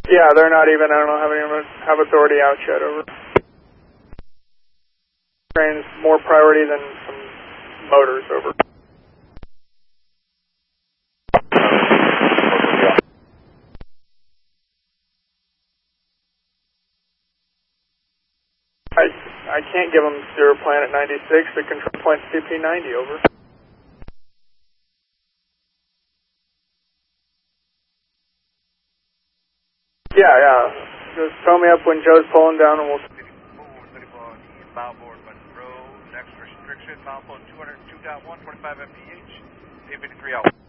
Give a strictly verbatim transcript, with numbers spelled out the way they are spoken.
Yeah, they're not even, I don't know, having have authority out yet, over. Train's more priority than some motors, over. I, I can't give them zero plan at ninety-six, the control point's C P ninety, over. Yeah, yeah. Just tell me up when Joe's pulling down and we'll... Inbound board Monroe, next restriction, pound flow two oh two point one, twenty-five M P H, eight fifty-three out.